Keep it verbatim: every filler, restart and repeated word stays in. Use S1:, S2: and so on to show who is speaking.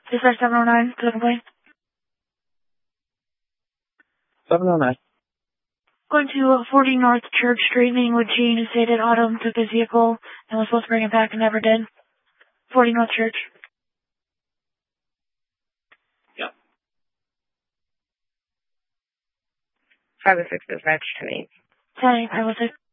S1: Dispatch seven oh nine, to the complaint.
S2: seven oh nine.
S1: Going to forty North Church Street, meeting with Gene, who stated Autumn took his vehicle and was supposed to bring it back and never did. forty North Church.
S2: Yep.
S3: five oh six dispatch to me.
S1: ten eight five oh six.